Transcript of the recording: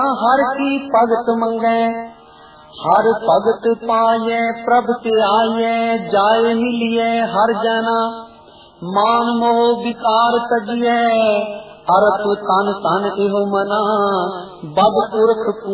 हर की भगत मंगै, हर भगत पाये प्रभ के आये, जाए मिलिए हर जना, मान मोह विकार तजिए, अरथ तन तन इहो मना, बद पुरख